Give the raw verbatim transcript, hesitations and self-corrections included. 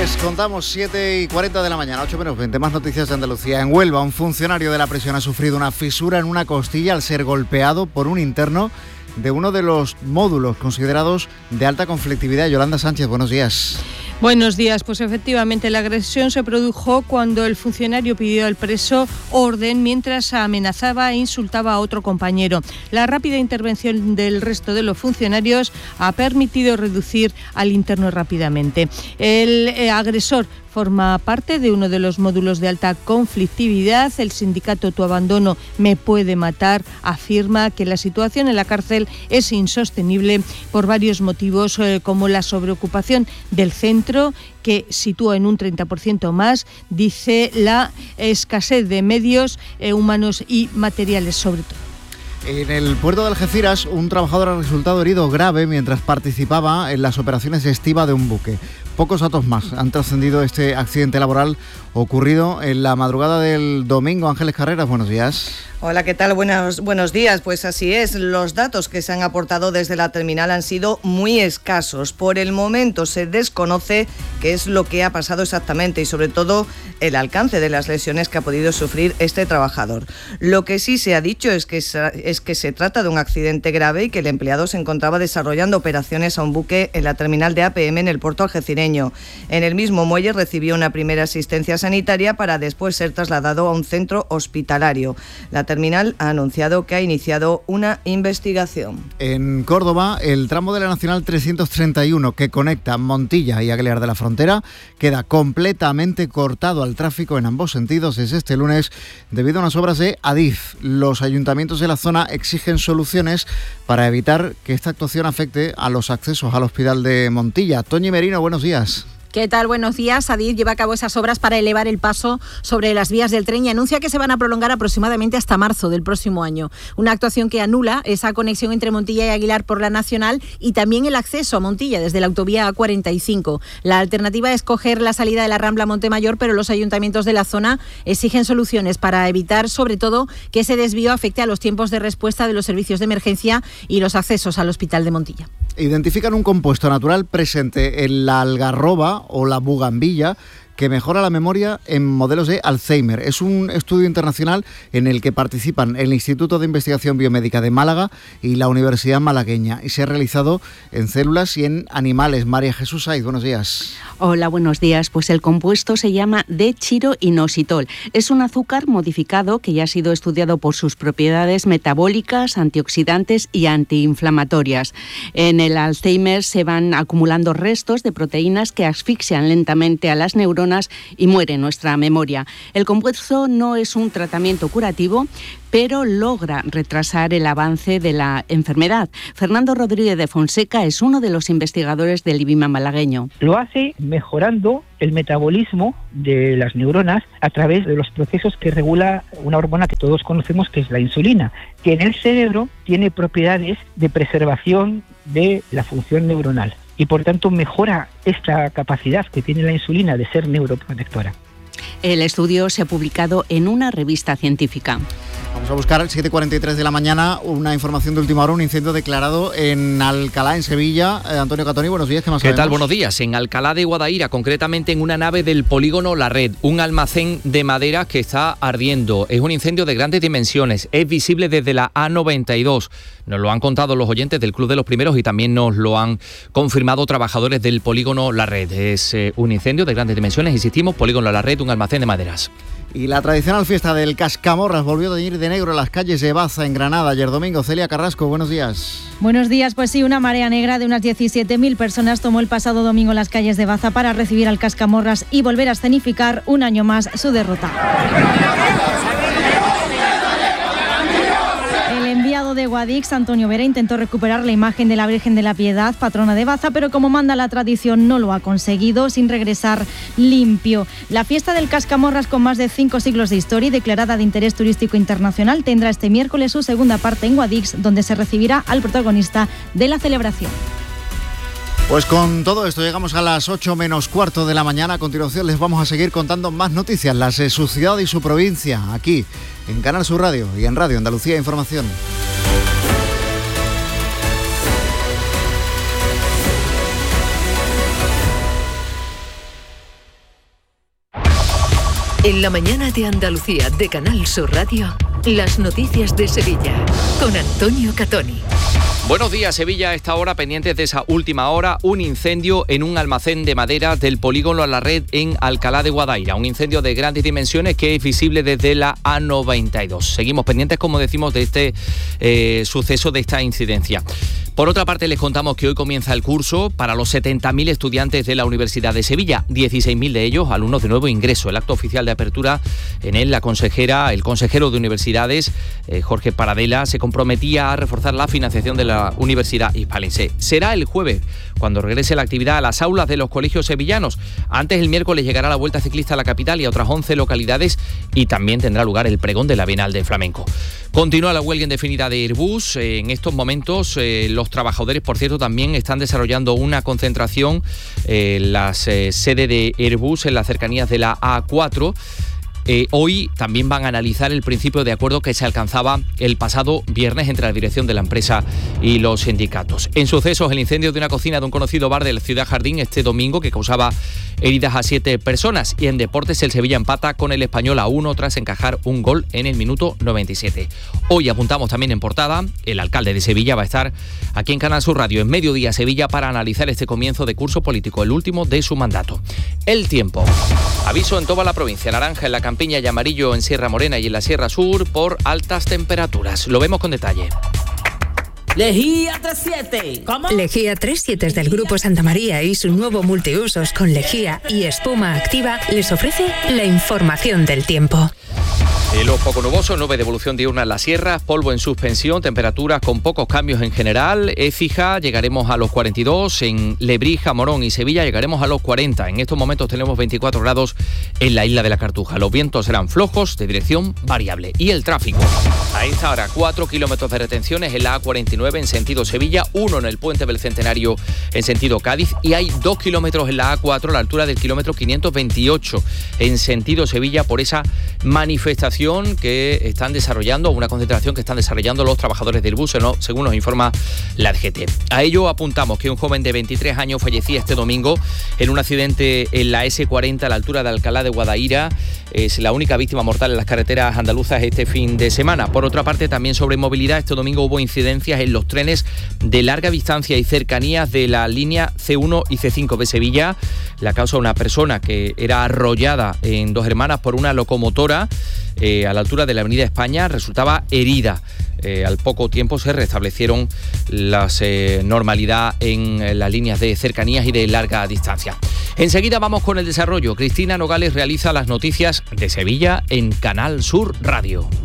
Les contamos siete y cuarenta de la mañana, ocho menos veinte, más noticias de Andalucía. En Huelva, un funcionario de la prisión ha sufrido una fisura en una costilla al ser golpeado por un interno de uno de los módulos considerados de alta conflictividad. Yolanda Sánchez, buenos días. Buenos días. Pues efectivamente la agresión se produjo cuando el funcionario pidió al preso orden mientras amenazaba e insultaba a otro compañero. La rápida intervención del resto de los funcionarios ha permitido reducir al interno rápidamente. El eh, agresor forma parte de uno de los módulos de alta conflictividad. El sindicato Tu Abandono Me Puede Matar afirma que la situación en la cárcel es insostenible por varios motivos, eh, como la sobreocupación del centro, que sitúa en un treinta por ciento más, dice la escasez de medios eh, humanos y materiales sobre todo. En el puerto de Algeciras, un trabajador ha resultado herido grave mientras participaba en las operaciones de estiva de un buque. Pocos datos más han trascendido este accidente laboral ocurrido en la madrugada del domingo. Ángeles Carreras, buenos días. Hola, ¿qué tal? Buenos, buenos días. Pues así es, los datos que se han aportado desde la terminal han sido muy escasos. Por el momento se desconoce qué es lo que ha pasado exactamente y sobre todo el alcance de las lesiones que ha podido sufrir este trabajador. Lo que sí se ha dicho es que, es que se trata de un accidente grave y que el empleado se encontraba desarrollando operaciones a un buque en la terminal de A P M en el puerto algecireño. En el mismo muelle recibió una primera asistencia sanitaria para después ser trasladado a un centro hospitalario. La terminal ha anunciado que ha iniciado una investigación. En Córdoba, el tramo de la Nacional trescientos treinta y uno que conecta Montilla y Aguilar de la Frontera queda completamente cortado al tráfico en ambos sentidos desde este lunes debido a unas obras de Adif. Los ayuntamientos de la zona exigen soluciones para evitar que esta actuación afecte a los accesos al hospital de Montilla. Toñi Merino, buenos días. ¿Qué tal? Buenos días. Adif lleva a cabo esas obras para elevar el paso sobre las vías del tren y anuncia que se van a prolongar aproximadamente hasta marzo del próximo año. Una actuación que anula esa conexión entre Montilla y Aguilar por la Nacional y también el acceso a Montilla desde la autovía A cuarenta y cinco. La alternativa es coger la salida de la Rambla Montemayor, pero los ayuntamientos de la zona exigen soluciones para evitar, sobre todo, que ese desvío afecte a los tiempos de respuesta de los servicios de emergencia y los accesos al hospital de Montilla. Identifican un compuesto natural presente en la algarroba o la bugambilla que mejora la memoria en modelos de Alzheimer. Es un estudio internacional en el que participan el Instituto de Investigación Biomédica de Málaga y la Universidad Malagueña y se ha realizado en células y en animales. María Jesús Saiz, buenos días. Hola, buenos días. Pues el compuesto se llama D-chiroinositol. Es un azúcar modificado que ya ha sido estudiado por sus propiedades metabólicas, antioxidantes y antiinflamatorias. En el Alzheimer se van acumulando restos de proteínas que asfixian lentamente a las neuronas y muere nuestra memoria. El compuesto no es un tratamiento curativo, pero logra retrasar el avance de la enfermedad. Fernando Rodríguez de Fonseca es uno de los investigadores del IBIMA malagueño. Lo hace mejorando el metabolismo de las neuronas a través de los procesos que regula una hormona que todos conocemos, que es la insulina, que en el cerebro tiene propiedades de preservación de la función neuronal. Y por tanto mejora esta capacidad que tiene la insulina de ser neuroprotectora. El estudio se ha publicado en una revista científica. Vamos a buscar siete y cuarenta y tres de la mañana una información de última hora, un incendio declarado en Alcalá, en Sevilla. Eh, Antonio Catoni, buenos días. ¿Qué más sabemos? ¿Qué tal? Buenos días. En Alcalá de Guadaira, concretamente en una nave del polígono La Red, un almacén de madera que está ardiendo. Es un incendio de grandes dimensiones. Es visible desde la A noventa y dos. Nos lo han contado los oyentes del Club de los Primeros y también nos lo han confirmado trabajadores del polígono La Red. Es eh, un incendio de grandes dimensiones. Insistimos, polígono La Red, un almacén de maderas. Y la tradicional fiesta del Cascamorras volvió a teñir de negro en las calles de Baza, en Granada, ayer domingo. Celia Carrasco, buenos días. Buenos días, pues sí, una marea negra de unas diecisiete mil personas tomó el pasado domingo las calles de Baza para recibir al Cascamorras y volver a escenificar un año más su derrota. El enviado de Guadix, Antonio Vera, intentó recuperar la imagen de la Virgen de la Piedad, patrona de Baza, pero como manda la tradición no lo ha conseguido, sin regresar limpio. La fiesta del Cascamorras, con más de cinco siglos de historia y declarada de interés turístico internacional, tendrá este miércoles su segunda parte en Guadix, donde se recibirá al protagonista de la celebración. Pues con todo esto llegamos a las ocho menos cuarto de la mañana. A continuación les vamos a seguir contando más noticias, las de su ciudad y su provincia, aquí en Canal Sur Radio y en Radio Andalucía Información. En la mañana de Andalucía de Canal Sur Radio, las noticias de Sevilla con Antonio Catoni. Buenos días, Sevilla. A esta hora, pendientes de esa última hora, un incendio en un almacén de madera del polígono La Red en Alcalá de Guadaira. Un incendio de grandes dimensiones que es visible desde la A noventa y dos. Seguimos pendientes, como decimos, de este eh, suceso, de esta incidencia. Por otra parte, les contamos que hoy comienza el curso para los setenta mil estudiantes de la Universidad de Sevilla, dieciséis mil de ellos alumnos de nuevo ingreso. El acto oficial de apertura, en él la consejera, el consejero de Universidades, eh, Jorge Paradela, se comprometía a reforzar la financiación de la Universidad Hispalense. Será el jueves cuando regrese la actividad a las aulas de los colegios sevillanos. Antes, el miércoles, llegará la Vuelta Ciclista a la capital y a otras once localidades, y también tendrá lugar el pregón de la Bienal de Flamenco. Continúa la huelga indefinida de Airbus. En estos momentos, eh, los trabajadores, por cierto, también están desarrollando una concentración en la eh, sede de Airbus en las cercanías de la A cuatro. Eh, hoy también van a analizar el principio de acuerdo que se alcanzaba el pasado viernes entre la dirección de la empresa y los sindicatos. En sucesos, el incendio de una cocina de un conocido bar de la Ciudad Jardín este domingo, que causaba heridas a siete personas. Y en deportes, el Sevilla empata con el Español a uno tras encajar un gol en el minuto noventa y siete. Hoy apuntamos también en portada, el alcalde de Sevilla va a estar aquí en Canal Sur Radio en Mediodía Sevilla para analizar este comienzo de curso político, el último de su mandato. El tiempo. Aviso en toda la provincia, naranja en la Campiña y amarillo en Sierra Morena y en la Sierra Sur por altas temperaturas. Lo vemos con detalle. Lejía treinta y siete. ¿Cómo? Lejía treinta y siete del Grupo Santa María y su nuevo multiusos con lejía y espuma activa les ofrece la información del tiempo. Cielo poco nuboso, nube de evolución diurna en las sierras, polvo en suspensión, temperaturas con pocos cambios en general. Écija llegaremos a los cuarenta y dos, en Lebrija, Morón y Sevilla llegaremos a los cuarenta. En estos momentos tenemos veinticuatro grados en la isla de la Cartuja. Los vientos serán flojos, de dirección variable. Y el tráfico. A esta hora, cuatro kilómetros de retenciones en la A cuarenta y nueve en sentido Sevilla, uno en el puente del Centenario en sentido Cádiz, y hay dos kilómetros en la A cuatro a la altura del kilómetro quinientos veintiocho en sentido Sevilla por esa manifestación que están desarrollando, una concentración que están desarrollando los trabajadores del bus, según nos informa la D G T. A ello apuntamos que un joven de veintitrés años fallecía este domingo en un accidente en la ese cuarenta a la altura de Alcalá de Guadaira. Es la única víctima mortal en las carreteras andaluzas este fin de semana. Por otra parte, también sobre movilidad, este domingo hubo incidencias en los trenes de larga distancia y cercanías de la línea ce uno y ce cinco de Sevilla. La causa, una persona que era arrollada en Dos Hermanas por una locomotora eh, a la altura de la Avenida España, resultaba herida. Eh, al poco tiempo se restablecieron las eh, normalidad en eh, las líneas de cercanías y de larga distancia. Enseguida vamos con el desarrollo. Cristina Nogales realiza las noticias de Sevilla en Canal Sur Radio.